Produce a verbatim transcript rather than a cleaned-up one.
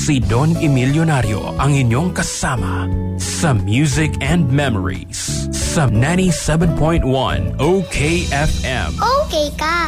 Si Don Emilionario ang inyong kasama sa Music and Memories sa ninety-seven point one O K F M. Okay ka.